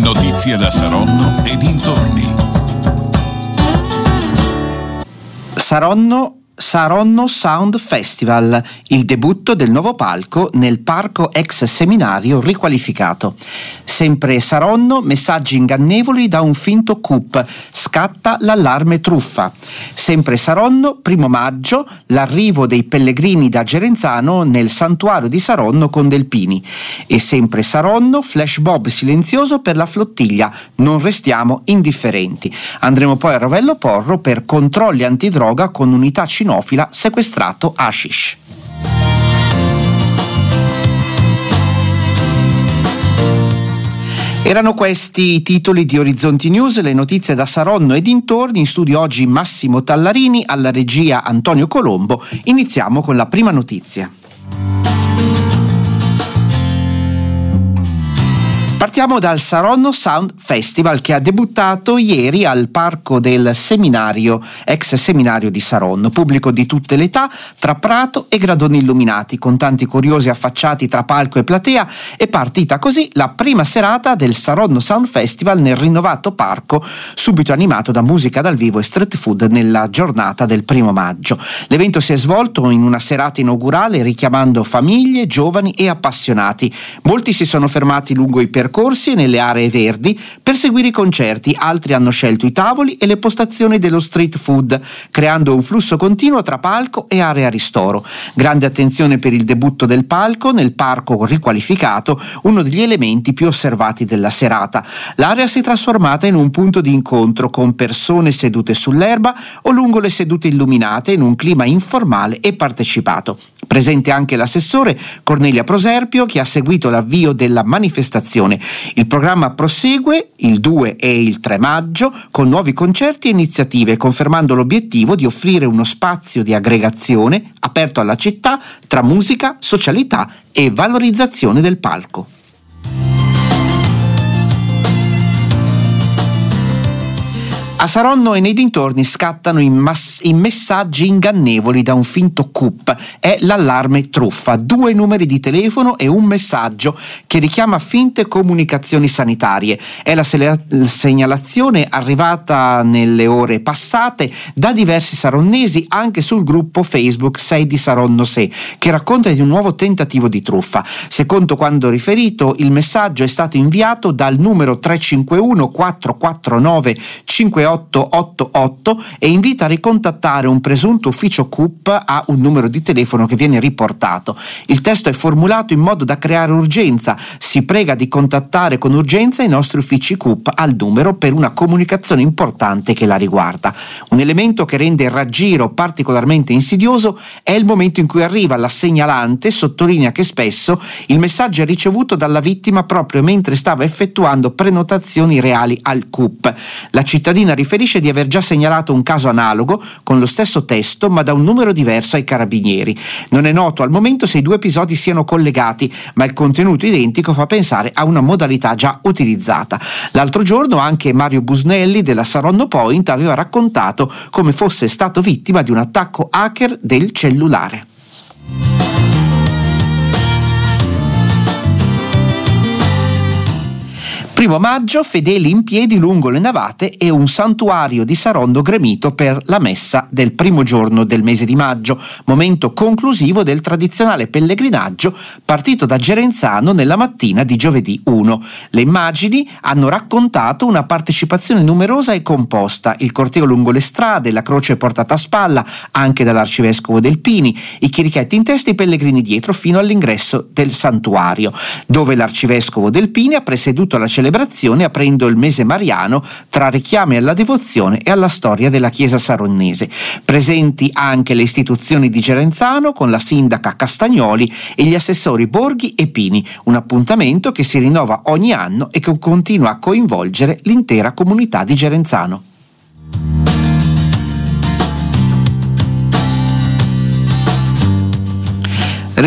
Notizie da Saronno e dintorni. Saronno Sound Festival, il debutto del nuovo palco nel parco ex seminario riqualificato. Sempre Saronno, messaggi ingannevoli da un finto coup, scatta l'allarme truffa. Sempre Saronno, 1 maggio, l'arrivo dei pellegrini da Gerenzano nel santuario di Saronno con Delpini. E sempre Saronno, flash mob silenzioso per la flottiglia, non restiamo indifferenti. Andremo poi a Rovello Porro per controlli antidroga con unità cinofila sequestrato hashish. Erano questi i titoli di Orizzonti News, le notizie da Saronno e dintorni. In studio oggi Massimo Tallarini, alla regia Antonio Colombo. Iniziamo con la prima notizia. Partiamo dal Saronno Sound Festival che ha debuttato ieri al parco del seminario, ex seminario di Saronno, pubblico di tutte le età, tra prato e gradoni illuminati, con tanti curiosi affacciati tra palco e platea. È partita così la prima serata del Saronno Sound Festival nel rinnovato parco, subito animato da musica dal vivo e street food nella giornata del 1 maggio. L'evento si è svolto in una serata inaugurale richiamando famiglie, giovani e appassionati. Molti si sono fermati lungo i percorsi e nelle aree verdi per seguire i concerti, altri hanno scelto i tavoli e le postazioni dello street food, creando un flusso continuo tra palco e area ristoro. Grande attenzione per il debutto del palco nel parco riqualificato, uno degli elementi più osservati della serata. L'area si è trasformata in un punto di incontro con persone sedute sull'erba o lungo le sedute illuminate in un clima informale e partecipato. Presente anche l'assessore Cornelia Proserpio che ha seguito l'avvio della manifestazione. Il programma prosegue il 2 e il 3 maggio con nuovi concerti e iniziative, confermando l'obiettivo di offrire uno spazio di aggregazione aperto alla città tra musica, socialità e valorizzazione del palco. A Saronno e nei dintorni scattano i messaggi ingannevoli da un finto coup. È l'allarme truffa. 2 numeri di telefono e un messaggio che richiama finte comunicazioni sanitarie. È la segnalazione arrivata nelle ore passate da diversi saronnesi anche sul gruppo Facebook 6 di Saronno Se, che racconta di un nuovo tentativo di truffa. Secondo quanto riferito, il messaggio è stato inviato dal numero 351 449 5888 e invita a ricontattare un presunto ufficio CUP a un numero di telefono che viene riportato. Il testo è formulato in modo da creare urgenza. Si prega di contattare con urgenza i nostri uffici CUP al numero per una comunicazione importante che la riguarda. Un elemento che rende il raggiro particolarmente insidioso è il momento in cui arriva la segnalante, sottolinea che spesso il messaggio è ricevuto dalla vittima proprio mentre stava effettuando prenotazioni reali al CUP. La cittadina riferisce di aver già segnalato un caso analogo con lo stesso testo ma da un numero diverso ai carabinieri. Non è noto al momento se i 2 episodi siano collegati, ma il contenuto identico fa pensare a una modalità già utilizzata. L'altro giorno anche Mario Busnelli della Saronno Point aveva raccontato come fosse stato vittima di un attacco hacker del cellulare. 1 maggio, fedeli in piedi lungo le navate e un santuario di Saronno gremito per la messa del primo giorno del mese di maggio, momento conclusivo del tradizionale pellegrinaggio partito da Gerenzano nella mattina di giovedì 1. Le immagini hanno raccontato una partecipazione numerosa e composta, il corteo lungo le strade, la croce portata a spalla anche dall'arcivescovo Delpini, i chierichetti in testa e i pellegrini dietro fino all'ingresso del santuario, dove l'arcivescovo Delpini ha presieduto la celebrazione aprendo il mese mariano tra richiami alla devozione e alla storia della Chiesa saronnese. Presenti anche le istituzioni di Gerenzano con la sindaca Castagnoli e gli assessori Borghi e Pini, un appuntamento che si rinnova ogni anno e che continua a coinvolgere l'intera comunità di Gerenzano.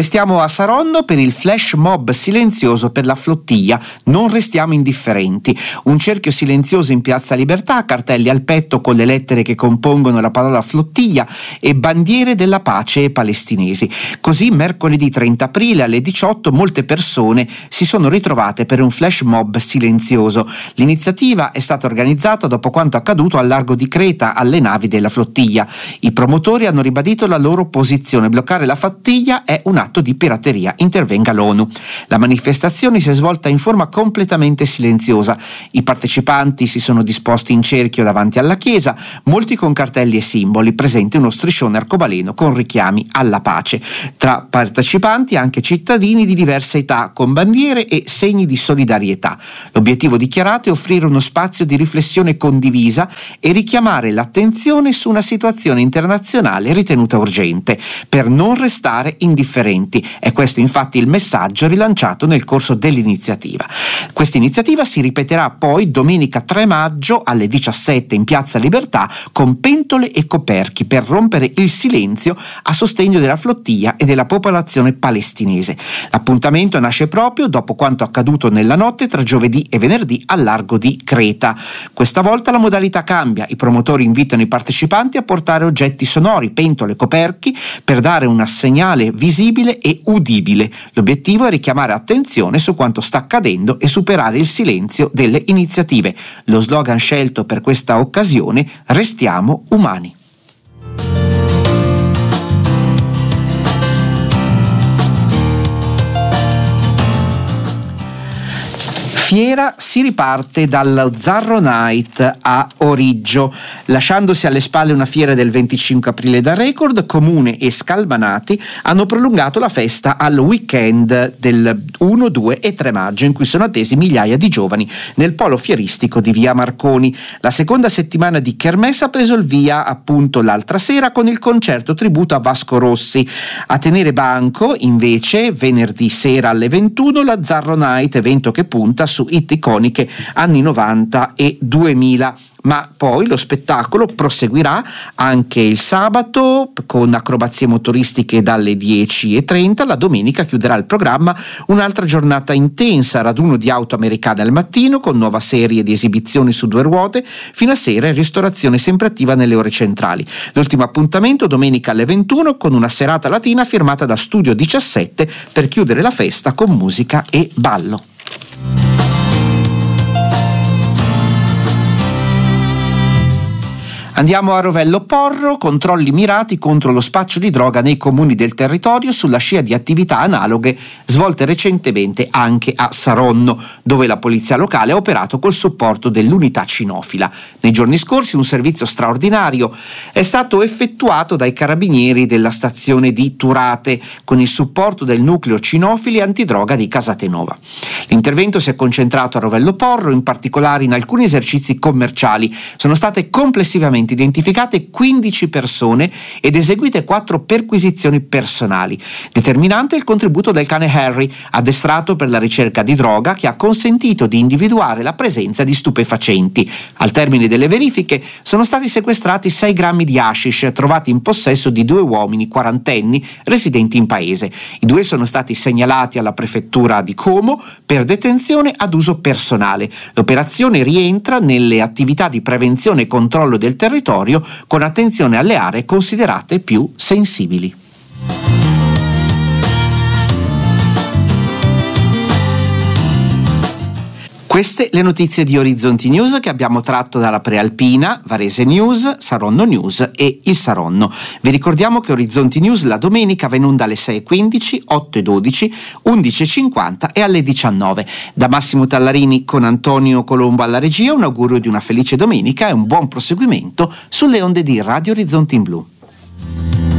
Restiamo a Saronno per il flash mob silenzioso per la flottiglia. Non restiamo indifferenti. Un cerchio silenzioso in Piazza Libertà, cartelli al petto con le lettere che compongono la parola flottiglia e bandiere della pace palestinesi. Così mercoledì 30 aprile alle 18 molte persone si sono ritrovate per un flash mob silenzioso. L'iniziativa è stata organizzata dopo quanto accaduto al largo di Creta alle navi della flottiglia. I promotori hanno ribadito la loro posizione: bloccare la flottiglia è un atto di pirateria, intervenga l'ONU. La manifestazione si è svolta in forma completamente silenziosa. I partecipanti si sono disposti in cerchio davanti alla chiesa, molti con cartelli e simboli, presente uno striscione arcobaleno con richiami alla pace. Tra partecipanti anche cittadini di diverse età, con bandiere e segni di solidarietà. L'obiettivo dichiarato è offrire uno spazio di riflessione condivisa e richiamare l'attenzione su una situazione internazionale ritenuta urgente, per non restare indifferenti. È questo infatti il messaggio rilanciato nel corso dell'iniziativa. Questa iniziativa si ripeterà poi domenica 3 maggio alle 17 in Piazza Libertà con pentole e coperchi per rompere il silenzio a sostegno della flottiglia e della popolazione palestinese. L'appuntamento nasce proprio dopo quanto accaduto nella notte tra giovedì e venerdì al largo di Creta. Questa volta la modalità cambia. I promotori invitano i partecipanti a portare oggetti sonori, pentole, coperchi, per dare un segnale visibile e udibile. L'obiettivo è richiamare attenzione su quanto sta accadendo e superare il silenzio delle iniziative. Lo slogan scelto per questa occasione: restiamo umani. Fiera si riparte dallo Zarro Night a Origgio, lasciandosi alle spalle una fiera del 25 aprile da record. Comune e Scalmanati hanno prolungato la festa al weekend del 1, 2 e 3 maggio, in cui sono attesi migliaia di giovani nel polo fieristico di Via Marconi. La seconda settimana di Kermesse ha preso il via appunto l'altra sera con il concerto tributo a Vasco Rossi. A tenere banco invece venerdì sera alle 21 la Zarro Night, evento che punta su hit iconiche anni 90 e 2000. Ma poi lo spettacolo proseguirà anche il sabato con acrobazie motoristiche dalle 10:30. La domenica chiuderà il programma un'altra giornata intensa, raduno di auto americane al mattino con nuova serie di esibizioni su 2 ruote fino a sera e ristorazione sempre attiva nelle ore centrali. L'ultimo appuntamento domenica alle 21 con una serata latina firmata da Studio 17 per chiudere la festa con musica e ballo. Andiamo a Rovello Porro, controlli mirati contro lo spaccio di droga nei comuni del territorio sulla scia di attività analoghe svolte recentemente anche a Saronno, dove la polizia locale ha operato col supporto dell'unità cinofila. Nei giorni scorsi un servizio straordinario è stato effettuato dai carabinieri della stazione di Turate con il supporto del nucleo cinofili antidroga di Casatenova. L'intervento si è concentrato a Rovello Porro, in particolare in alcuni esercizi commerciali. Sono state complessivamente identificate 15 persone ed eseguite 4 perquisizioni personali. Determinante il contributo del cane Harry, addestrato per la ricerca di droga, che ha consentito di individuare la presenza di stupefacenti. Al termine delle verifiche sono stati sequestrati 6 grammi di hashish trovati in possesso di 2 uomini quarantenni residenti in paese. I 2 sono stati segnalati alla prefettura di Como per detenzione ad uso personale. L'operazione rientra nelle attività di prevenzione e controllo del territorio con attenzione alle aree considerate più sensibili. Queste le notizie di Orizzonti News che abbiamo tratto dalla Prealpina, Varese News, Saronno News e il Saronno. Vi ricordiamo che Orizzonti News la domenica va in onda alle 6:15, 8:12, 11:50 e alle 19. Da Massimo Tallarini con Antonio Colombo alla regia un augurio di una felice domenica e un buon proseguimento sulle onde di Radio Orizzonti in Blu.